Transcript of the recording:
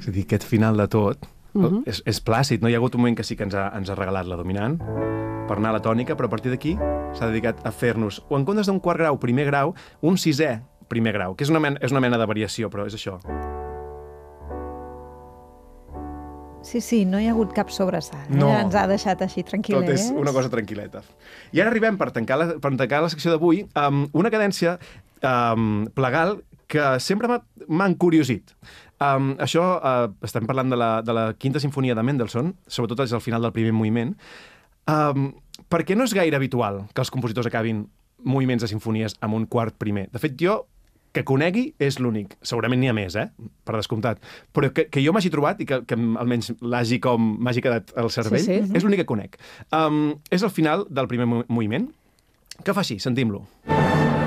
És a dir, aquest final de tot és plàcid, no? Hi ha hagut un moment que sí que ens ha regalat la dominant per anar a la tònica, però a partir d'aquí s'ha dedicat a fer-nos, o en comptes d'un quart grau, primer grau, un sisè primer grau, que és una mena de variació, però és això. Sí, no hi ha hagut cap sobresalt. No. Ens ha deixat així tranquil·lets. Tot és una cosa tranquil·leta. I ara arribem, per tancar la secció d'avui, amb una cadència plegal que sempre m'ha encuriosit. Això, estem parlant de la quinta sinfonia de Mendelssohn, sobretot és al final del primer moviment, perquè no és gaire habitual que els compositors acabin moviments de sinfonies amb un quart primer. De fet, jo que conegui és l'únic. Segurament n'hi ha més, per descomptat. Però que jo m'hagi trobat i que almenys m'hagi quedat al cervell, és l'únic que conec. És el final del primer moviment, que fa així, sentim-lo.